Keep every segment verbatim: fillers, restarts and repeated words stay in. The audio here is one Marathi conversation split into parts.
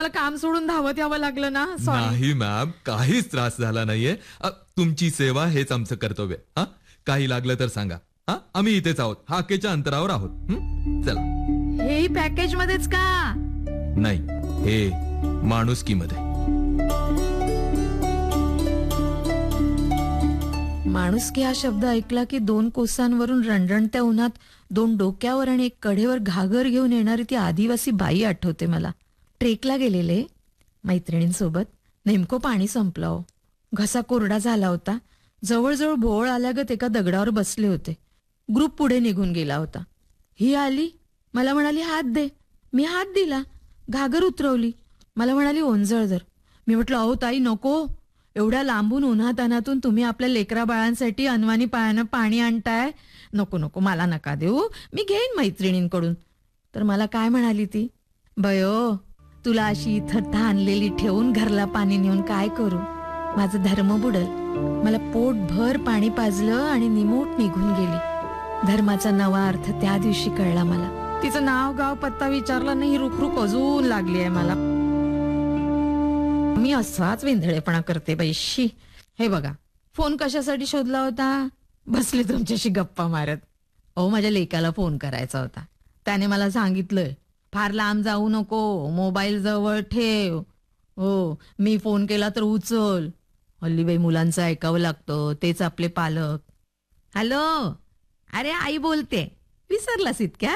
मला काम सोडून धावत यावं लागलं ना. सॉरी. नाही मॅम, काहीच त्रास झाला नाहीये. अ, तुमची सेवा हेच आमचं कर्तव्य. हा, काही लागलं तर सांगा. हा, आम्ही इथेच आहोत, हाकेच्या अंतरावर आहोत. हं? चला. हेही पॅकेज मध्येच का? नाही, हे माणुसकीमध्ये. माणुसकी हा शब्द ऐकला की दोन कोसांवरून रणरणत्या उन्हात दोन डोक्यावर आणि एक कडेवर घागर घेऊन येणारी ती आदिवासी बाई आठवते मला. ट्रेकला गेलेले मैत्रिणींसोबत. नेमकं पाणी संपलं हो. घसा कोरडा झाला होता. जवळजवळ भोवळ आल्यागत एका दगडावर बसले होते. ग्रुप पुढे निघून गेला होता. ही आली, मला म्हणाली हात दे. मी हात दिला. घागर उतरवली. मला म्हणाली ओंजळ धर. मी म्हटलं अहो ताई नको, एवढ्या लांबून उन्हात अनातून तुम्ही आपल्या लेकरा बाळांसाठी अनवाणी पायानं पाणी आणताय. नको नको, मला नका देऊ, मी घेईन मैत्रिणींकडून. तर मला काय म्हणाली ती, बयो तुला अशी इथं आणलेली ठेवून घरला पाणी नेऊन काय करू, माझं धर्म बुडल. मला पोटभर पाणी पाजलं आणि निमूट निघून गेली. धर्माचा नवा अर्थ त्या दिवशी कळला मला. तिचं नाव गाव पत्ता विचारला नाही, रुखरुख अजून लागली आहे मला. मी असाच वेंधळेपणा करते बाईशी. हे बघा, फोन कशासाठी शोधला होता? बसले तुमच्याशी गप्पा मारत. अहो माझ्या लेकाला फोन करायचा होता. त्याने मला सांगितलंय फार लांब जाऊ नको, मोबाईल जवळ ठेव. हो, मी फोन केला तर उचल. हल्ली बाई मुलांचं ऐकावं लागतं, तेच आपले पालक. हॅलो, अरे आई बोलते, विसरलास इतक्यात?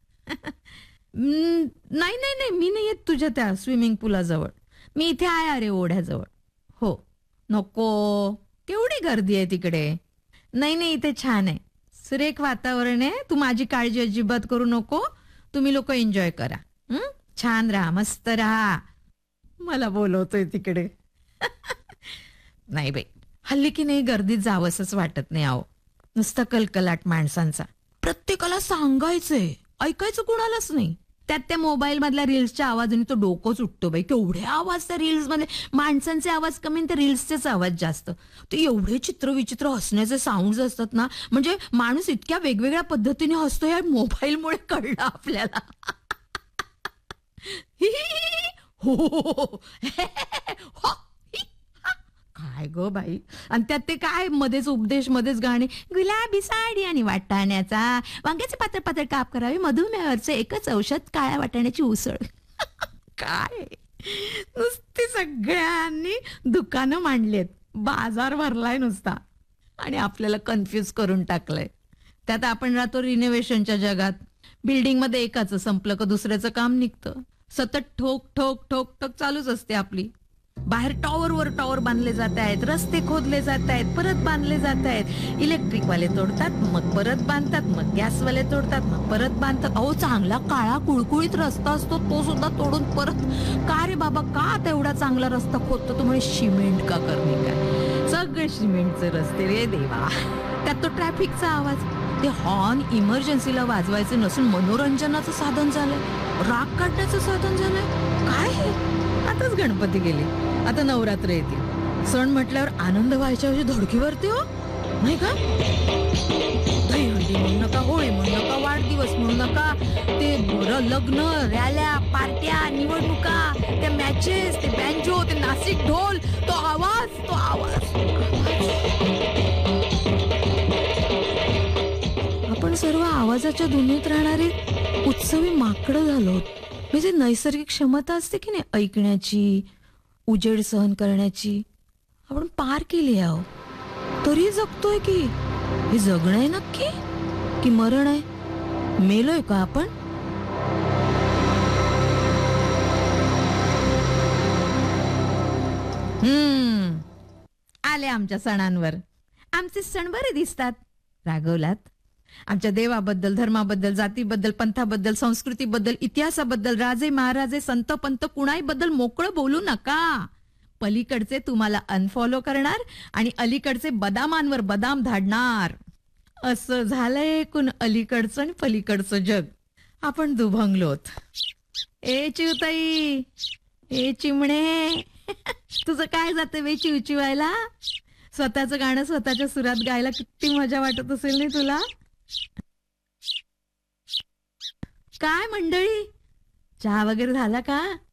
नाही नाही नाही, मी नाही येत तुझ्या त्या स्विमिंग पुलाजवळ, मी इथे आहे अरे ओढ्याजवळ. हो नको, केवढी गर्दी आहे तिकडे. नाही नाही, इथे छान आहे, सुरेख वातावरण आहे. तू माझी काळजी अजिबात करू नको, तुम्ही लोक एन्जॉय करा. हं, छान राहा, मस्त राहा. मला बोलवतोय तिकडे. नाही बाई, हल्ली की नाही गर्दीत जावंसच वाटत नाही. आहो नुसता कलकलाट माणसांचा. प्रत्येकाला सांगायचंय, ऐकायचं कुणालाच नाही. त्यात त्या मोबाईल मधल्या रील्सच्या आवाजाने तो डोकंच उठतो बाई. केवढे आवाज त्या रील्स मध्ये, माणसांचे आवाज कमी, त्या रील्सचेच आवाज जास्त. ते एवढे चित्र विचित्र हसण्याचे साऊंड असतात ना, म्हणजे माणूस इतक्या वेगवेगळ्या पद्धतीने हसतो या मोबाईलमुळे कळलं आपल्याला. हो, काय ग बाई. आणि त्यात ते काय मध्येच उपदेश, मध्येच गाणे, गुलाबी साडी आणि वाटाण्याचा, वांग्याचे पातळ पातळ काप करावे, मधुमेहावरचे एकच औषध, काळ्या वाटाण्याची उसळ. काय नुसती सगळ्यांनी दुकानं मांडलेत, बाजार भरलाय नुसता आणि आपल्याला कन्फ्युज करून टाकलंय. त्यात आपण राहतो रिनोव्हेशनच्या जगात. बिल्डिंग मध्ये एकाचं संपलं का दुसऱ्याचं काम निघतं. सतत ठोक ठोक ठोक ठोक चालूच असते आपली. बाहेर टॉवर वर टॉवर बांधले जात आहेत, रस्ते खोदले जात आहेत, परत बांधले जात आहेत. इलेक्ट्रिकवाले तोडतात, मग परत बांधतात, मग गॅसवाले तोडतात, मग परत बांधतात. अहो चांगला काळा कुळकुळीत रस्ता असतो तो सुद्धा तोडून परत. का रे बाबा, का तेवढा चांगला रस्ता खोदतो? तुम्ही सिमेंट का करणे काय? सगळे सिमेंटचे रस्ते रे देवा. त्यात तो ट्रॅफिकचा आवाज, ते हॉर्न इमर्जन्सीला वाजवायचे नसून मनोरंजनाचं साधन झालंय, राग काढण्याचं साधन झालंय. काय हे? आताच गणपती गेले, आता नवरात्र येतील. सण म्हटल्यावर आनंद व्हायच्या ऐवजी धडकीवरती हो, नाही का? दहीहंडी म्हणू नका, होळी म्हणू नका, वाढदिवस म्हणू नका, ते लग्न, रॅल्या, पार्ट्या, निवडणुका, त्या मॅचेस, ते बँजो, ते नाशिक ढोल, तो आवाज, तो आवाज. आपण सर्व आवाजाच्या दुनियेत राहणारे उत्सवी माकडं झालो. म्हणजे नैसर्गिक क्षमता असते की नाही ऐकण्याची, उजेड सहन करण्याची, आपण पार केली आहो. तरी जगतोय की हे जगणं आहे नक्की की मरण आहे? मेलोय का आपण? हम्म आले आमच्या सणांवर. आमचे सण बरे दिसतात. रागवलात? आमच्या देवाबद्दल, धर्माबद्दल, जातीबद्दल, पंथाबद्दल, संस्कृतीबद्दल, इतिहासाबद्दल, राजे महाराजे, संत पंत कुणाईबद्दल मोकळं बोलू नका. पलीकडचे तुम्हाला अनफॉलो करणार आणि अलीकडचे बदामांवर बदाम धाडणार. असं झालंय एकूण अलीकडचं आणि पलीकडचं जग. आपण दुभंगलोत. ए चिवताई, ए चिमणे, तुझं काय जातं वे चिवचिवायला? स्वतःचं गाणं स्वतःच्या सुरात गायला किती मजा वाटत असेल नाही तुला? काय मंडळी, चहा वगैरे झाला का?